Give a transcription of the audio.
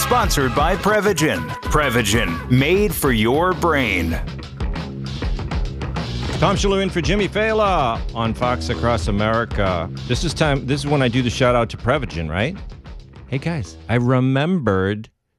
Sponsored by Prevagen. Prevagen, made for your brain. Tom Shalhoub in for Jimmy Fallon on Fox Across America. This is when I do the shout out to Prevagen, right? Hey guys, I remembered